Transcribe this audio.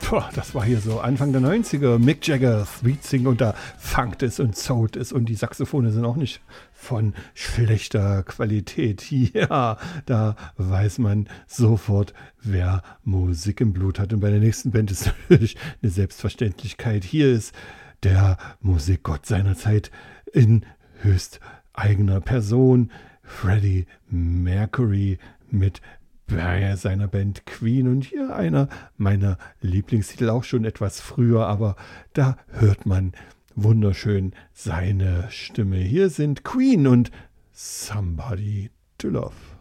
Das war hier so Anfang der 90er. Mick Jagger, Sweet Sing, und da funkt es und zout es und die Saxophone sind auch nicht von schlechter Qualität. Ja, da weiß man sofort, wer Musik im Blut hat. Und bei der nächsten Band ist natürlich eine Selbstverständlichkeit. Hier ist der Musikgott seiner Zeit in höchst eigener Person, Freddie Mercury mit bei seiner Band Queen, und hier einer meiner Lieblingstitel, auch schon etwas früher, aber da hört man wunderschön seine Stimme. Hier sind Queen und Somebody to Love.